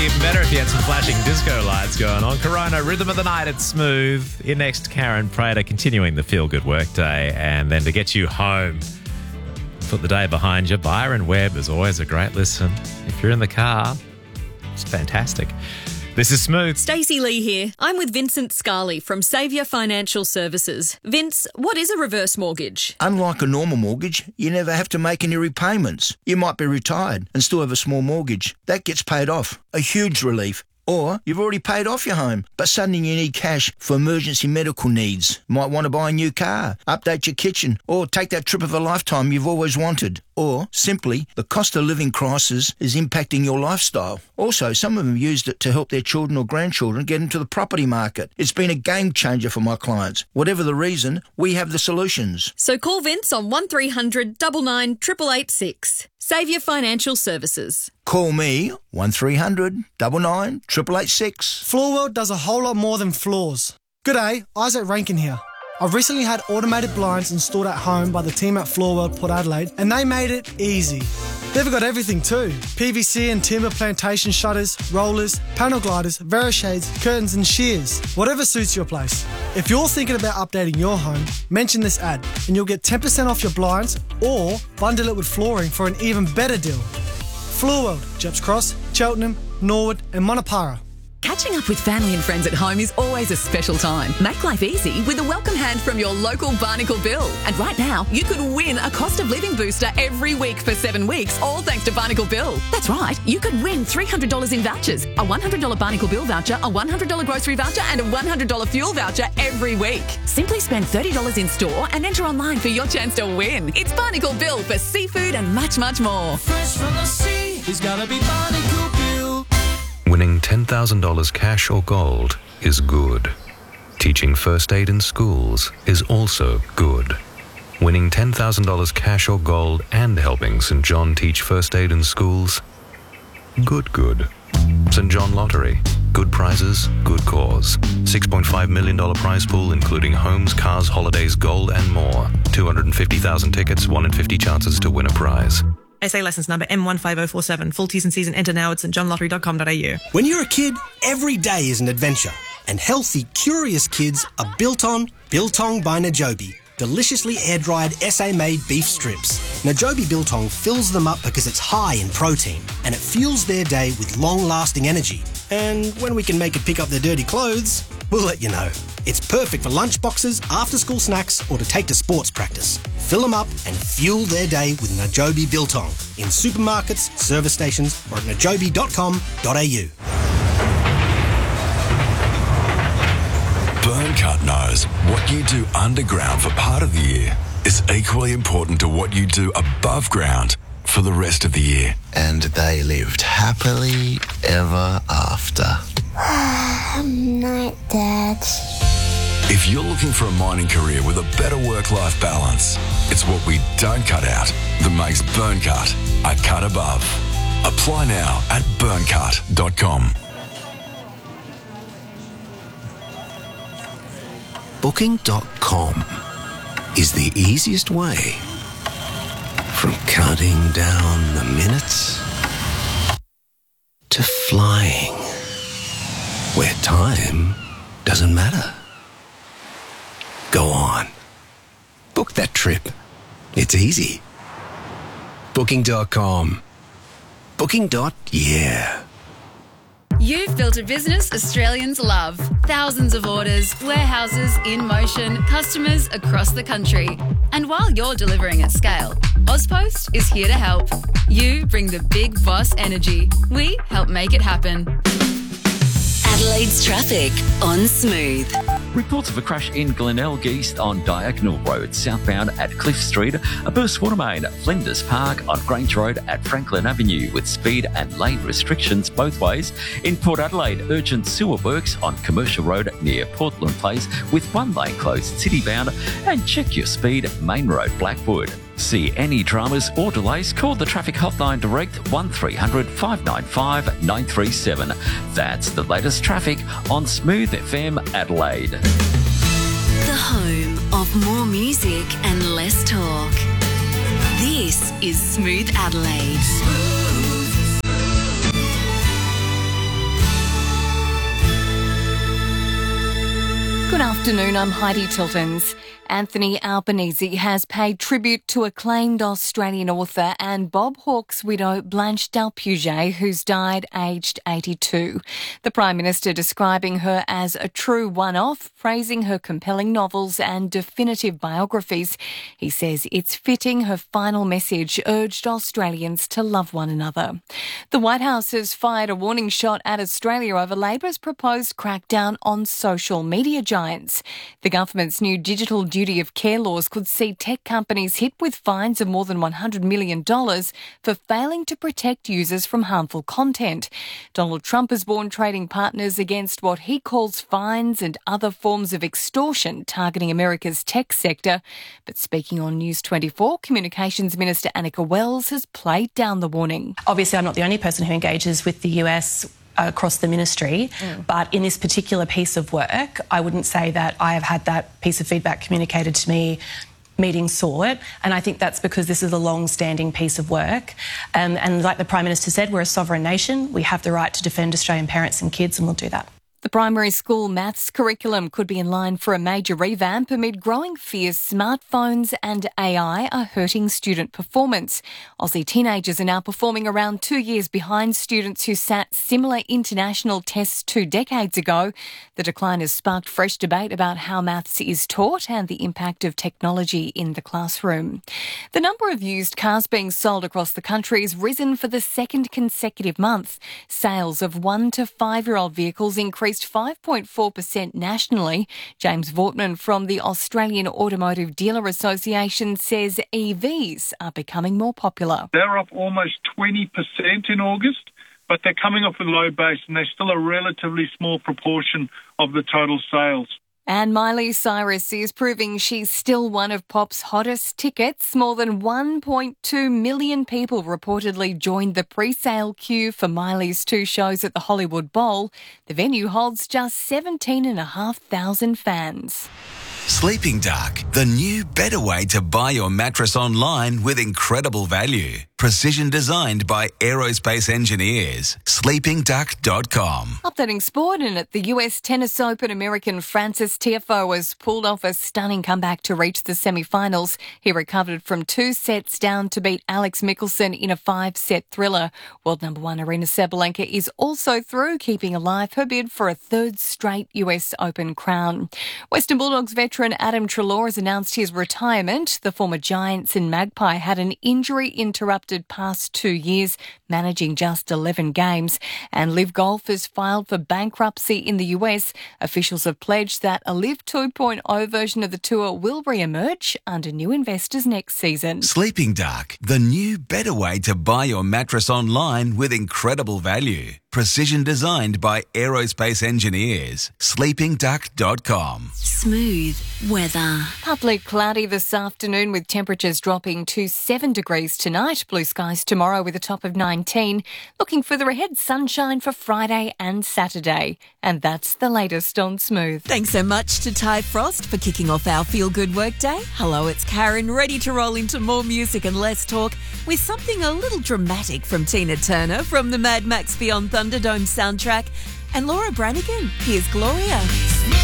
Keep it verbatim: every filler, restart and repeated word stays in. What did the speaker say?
even better if you had some flashing disco lights going on. Corona, Rhythm of the Night, it's Smooth. Your next, Karen Prater, continuing the feel-good workday. And then to get you home, put the day behind you, Byron Webb is always a great listen. If you're in the car, it's fantastic. This is Smooth. Stacey Lee here. I'm with Vincent Scarley from Saviour Financial Services. Vince, what is a reverse mortgage? Unlike a normal mortgage, you never have to make any repayments. You might be retired and still have a small mortgage. That gets paid off. A huge relief. Or you've already paid off your home, but suddenly you need cash for emergency medical needs. Might want to buy a new car, update your kitchen, or take that trip of a lifetime you've always wanted. Or, simply, the cost of living crisis is impacting your lifestyle. Also, some of them used it to help their children or grandchildren get into the property market. It's been a game changer for my clients. Whatever the reason, we have the solutions. So call Vince on one three hundred nine nine eight eight eight six. Saviour Financial Services. Call me, one three hundred nine nine eight eight eight six. Floorworld does a whole lot more than floors. G'day, Isaac Rankin here. I've recently had automated blinds installed at home by the team at Floorworld Port Adelaide, and they made it easy. They've got everything too. P V C and timber plantation shutters, rollers, panel gliders, Verishades, curtains and shears. Whatever suits your place. If you're thinking about updating your home, mention this ad and you'll get ten percent off your blinds or bundle it with flooring for an even better deal. Floorworld, Jeps Cross, Cheltenham, Norwood and Monopara. Catching up with family and friends at home is always a special time. Make life easy with a welcome hand from your local Barnacle Bill. And right now, you could win a cost of living booster every week for seven weeks, all thanks to Barnacle Bill. That's right, you could win three hundred dollars in vouchers, a one hundred dollars Barnacle Bill voucher, a one hundred dollars grocery voucher and a one hundred dollars fuel voucher every week. Simply spend thirty dollars in store and enter online for your chance to win. It's Barnacle Bill for seafood and much, much more. Fresh from the sea, it's gotta be Barnacle Bill. Winning ten thousand dollars cash or gold is good. Teaching first aid in schools is also good. Winning ten thousand dollars cash or gold and helping St John teach first aid in schools? Good, good. St John Lottery. Good prizes, good cause. six point five million dollars prize pool including homes, cars, holidays, gold and more. two hundred fifty thousand tickets, one in fifty chances to win a prize. S A licence number M one five oh four seven. Full T's and C's and enter now at st john lottery dot com dot a u. When you're a kid, every day is an adventure. And healthy, curious kids are built on Biltong by Najobi. Deliciously air-dried S A-made beef strips. Najobi Biltong fills them up because it's high in protein and it fuels their day with long-lasting energy. And when we can make it pick up their dirty clothes, we'll let you know. It's perfect for lunch boxes, after-school snacks or to take to sports practice. Fill them up and fuel their day with Najobi Biltong in supermarkets, service stations or at najobi dot com dot a u. Burncut knows what you do underground for part of the year is equally important to what you do above ground for the rest of the year. And they lived happily ever after. Night, Dad. If you're looking for a mining career with a better work-life balance, it's what we don't cut out that makes Burncut a cut above. Apply now at burncut dot com. Booking dot com is the easiest way from counting down the minutes to flying where time doesn't matter. Go on. Book that trip. It's easy. Booking dot com. Booking. Yeah. You've built a business Australians love. Thousands of orders, warehouses in motion, customers across the country. And while you're delivering at scale, Ozpost is here to help. You bring the big boss energy. We help make it happen. Adelaide's traffic on Smooth. Reports of a crash in Glenelg East on Diagonal Road, southbound at Cliff Street, a burst water main at Flinders Park on Grange Road at Franklin Avenue with speed and lane restrictions both ways. In Port Adelaide, urgent sewer works on Commercial Road near Portland Place with one lane closed citybound, and check your speed, Main Road, Blackwood. See any dramas or delays, call the traffic hotline direct one three hundred five nine five nine three seven. That's the latest traffic on Smooth F M Adelaide. The home of more music and less talk. This is Smooth Adelaide. Good afternoon, I'm Heidi Tiltons. Anthony Albanese has paid tribute to acclaimed Australian author and Bob Hawke's widow Blanche Dalpuget, who's died aged eighty-two. The Prime Minister describing her as a true one-off, praising her compelling novels and definitive biographies. He says it's fitting her final message urged Australians to love one another. The White House has fired a warning shot at Australia over Labor's proposed crackdown on social media giants. The government's new digital duty of care laws could see tech companies hit with fines of more than one hundred million dollars for failing to protect users from harmful content. Donald Trump has warned trading partners against what he calls fines and other forms of extortion targeting America's tech sector. But speaking on News twenty-four, Communications Minister Annika Wells has played down the warning. Obviously, I'm not the only person who engages with the U S across the ministry, mm. but in this particular piece of work, I wouldn't say that I have had that piece of feedback communicated to me, meeting sought, and I think that's because this is a long-standing piece of work. Um, and like the Prime Minister said, we're a sovereign nation. We have the right to defend Australian parents and kids, and we'll do that. The primary school maths curriculum could be in line for a major revamp amid growing fears smartphones and A I are hurting student performance. Aussie teenagers are now performing around two years behind students who sat similar international tests two decades ago. The decline has sparked fresh debate about how maths is taught and the impact of technology in the classroom. The number of used cars being sold across the country has risen for the second consecutive month. Sales of one to five-year-old vehicles increased five point four percent nationally. James Vortman from the Australian Automotive Dealer Association says E Vs are becoming more popular. They're up almost twenty percent in August, but they're coming off a low base and they're still a relatively small proportion of the total sales. And Miley Cyrus is proving she's still one of pop's hottest tickets. More than one point two million people reportedly joined the pre-sale queue for Miley's two shows at the Hollywood Bowl. The venue holds just seventeen thousand five hundred fans. Sleeping Dark, the new better way to buy your mattress online with incredible value. Precision designed by aerospace engineers. sleeping duck dot com. Updating sport, and at the U S Tennis Open, American Francis Tiafoe has pulled off a stunning comeback to reach the semi-finals. He recovered from two sets down to beat Alex Mickelson in a five-set thriller. World number one Aryna Sabalenka is also through, keeping alive her bid for a third straight U S Open crown. Western Bulldogs veteran Adam Treloar has announced his retirement. The former Giants and Magpie had an injury-interrupted past two years, managing just eleven games. And Live Golf has filed for bankruptcy in the U S. Officials have pledged that a Live two point oh version of the tour will re-emerge under new investors next season. Sleeping Dark, the new better way to buy your mattress online with incredible value. Precision designed by aerospace engineers. sleeping duck dot com. Smooth weather. Partly cloudy this afternoon with temperatures dropping to seven degrees tonight. Blue skies tomorrow with a top of nineteen. Looking further ahead, sunshine for Friday and Saturday. And that's the latest on Smooth. Thanks so much to Ty Frost for kicking off our Feel Good Workday. Hello, it's Karen, ready to roll into more music and less talk with something a little dramatic from Tina Turner from the Mad Max Beyond Thunderdome soundtrack. And Laura Branigan, here's Gloria.